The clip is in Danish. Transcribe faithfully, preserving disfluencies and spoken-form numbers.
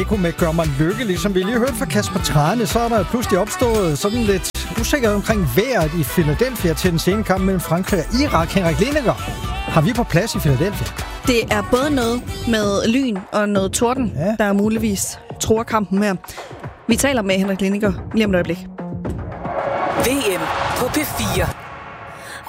Med gør mig lykkelig, som vi lige hørte fra Kasper Trane, så er der pludselig opstået sådan lidt usikkerhed omkring vejret i Philadelphia til den sene kamp mellem Frankrig og Irak. Henrik Lineker, har vi på plads i Philadelphia? Det er både noget med lyn og noget torden, ja. Der muligvis tror kampen her. Vi taler med Henrik Lineker lige om et øjeblik. V M på P fire.